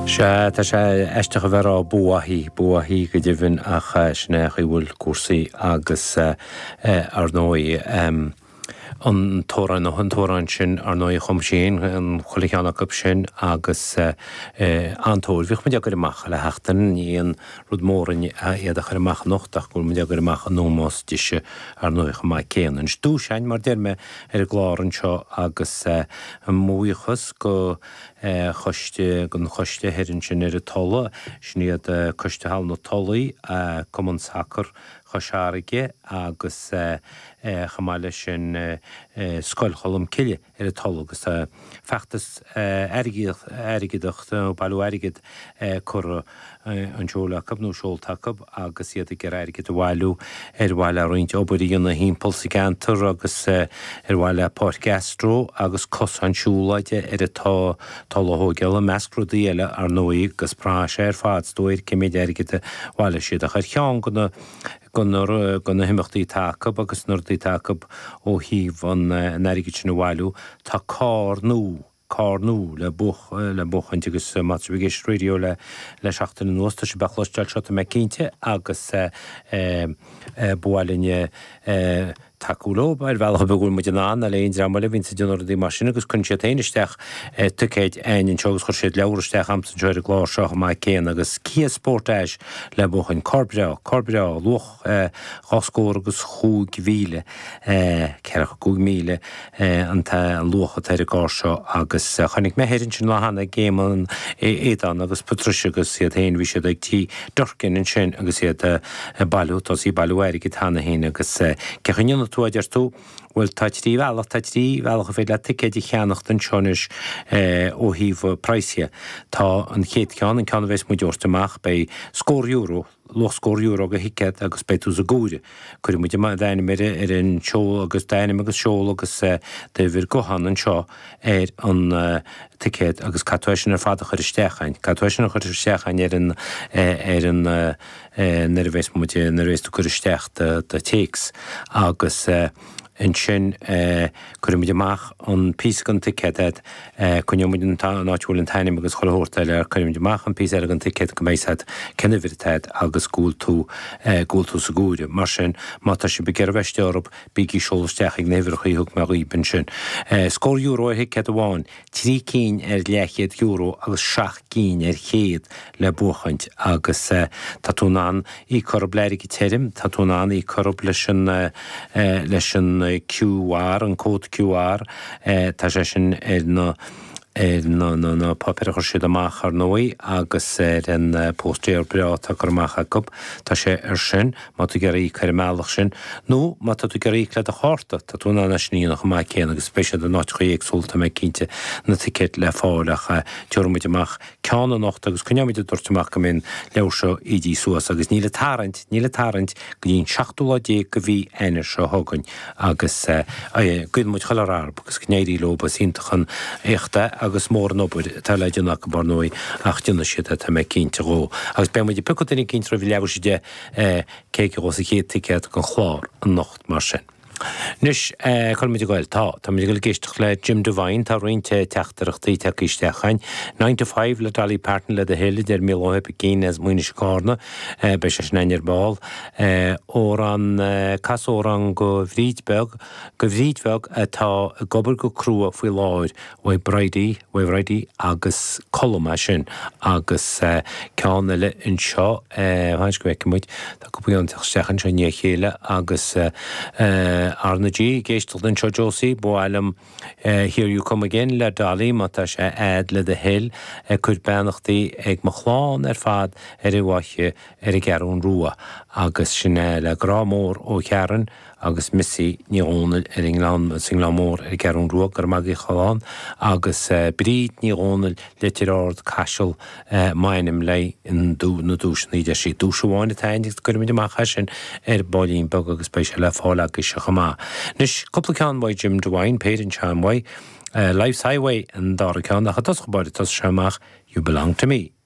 Tá sé eisteach a bhar á buathí go dtíobhann a snéach i bhfuil cuasaí agus ar nói an tóráin nó an tóráin sin ar nói chum sin an chulacheannach sin agus antóir. Bhíoch mu deagar amach le heachtain íon rud mórin iad a chuir amach nochtach go mu deagar amach an nómás diise ar nói chum mai céan. Dú sein mar deirme ar a gláran seo agus múíochas go choiste héann sin ar a tolla, sníad coiste hall na tollaí cumann sacr chosearige agus chamáile sin scoilcholam ciile ar a tolla agus feachtas aigeacht ó bailú aigid chur an seolacab nó seoltacab agus iad gur aigid a bhhailú ar bhhaile roiint obair na hímpulsa gantar agus ar bhhaile Port Gastro agus cos an siúlaide ar a tollathógeal a meascrodí eile ar nóí gus práis ar fád dóir cimid aigid a bhhaile siad a chuir cheann gona himachtaí tacab agus nuirtaí tacab ó híomh an airigid sin bhhailú tá cárnú le buchaint agus matrigéis radio le seachtain nósta se bechlaisteil seo me cínte agus bhhailíne takeúlób ar bhealcha begúil mu an a léon rámala vín sa dúnar dí mar sin agus chun sé taineisteach tucéid aon segus chuir siad leiristeach am san seir glár seach mai céan agus cí sportéis le buchain corbreá luch choscóir agus 5,000 ceach 5,000 an lucha teir gá seo agus chunig méhéann sin lehanana géman éan agus Patricia agus siad héin bhí siad ag tí dorcin in sin agus siad bailú tá í bailúir go tána héine agus cechan túidir tú bhfuil taidtí bhealach fé le ticéid cheannacht an seanis ó híomh praise. Tá an chéad ceann an ceanna bheits mu deirteach be €4, €4 go hicad agus beitú a gúide. Cuir mu daine mé ar an seol agus daine agus seol agus de bhir gohan an seo ar an ticéid agus catúisisin ar fád a chuir istechain. Catúisisin a chuir istechain ar an nervvéis mu nervvéistú chuir isteach de takes agus in sin chuimiid amach an pís an ticéad chunemuid náitiúil an tainim agus choirtaile ar chuimiid amach an pís an ticéad go mééisad cennevirteid agus gúiltú sa gúide. Mar sin má tá si begur bheiste orb bíí seolaisteach ag néhirchaíthg me riban sin. €4 hicéad amháin, 3 cín ar €100 agus 6 cín ar chéad le buchaint agus tatúnán í chorb léirigh téirim, tatúnán í chorb leis an QR, an cód QR, tá sé sin nó papir chuir siad amach ar nóí agus an póstéir breáta gur amach go tá sé ar sin má tú geí chuir meach sin nó má tú geí le a cháta tá túna na sníach mai céan agus spéisiad an náit chuí agsúlta me cínte na ticéit le fálacha teormuid amach ceanna nacht agus cuneimiid dúirteach go minn leiseo idí suas agus níle tarint go dtíon 16 go bhí éine seo thugann agus gcuidmuid cholararb agus gnéirí loba sintachan éachta agus mór nóbuir tá leidirnach bar nóí ach duna siad tá me cínte ró. Agus be muidir pecotainna cínte bhí leabhar siide céice go sa chéad ticéad go chlár an nocht mar sin. Nus chuimiid goil tá muid go géisteach le Jim Devine tá roiinte teachtarachtaí teachístechain 9 to 5 le dalí páirtna le a héile ar míhe cíine as muoine seána be sé snéir báil ó an casóran go bhrídbeg atá gobar go crua faoi láir bhreidí agus colma sin agus ceanna le in seo hains go bheice muid tá go buon teachstechan se ní chéile agus Arnagí géistal den seo Josie bhilm Here You Come Again le dalí má tá sé ad le a hill chuir benachtaí ag mo chláán ar fad ar I bhaithe ar I gearún rua agus sinné le grámór ó chearan agus missí níónil ar Singlamór ar gearún rua gur mag I chaláán agus bríd níónil letirárd caiisiil mainim lei in na dúsnaí de sí dúsháinna tainnig gur mid amach sin ar bailín bag agus spéisi le fála agus se chamá. Nus coplaán bhaid Jim Devine péirin seanmhaid Life's Highway an dar ceán nach a tasgabáid tas seach You Belong to Me.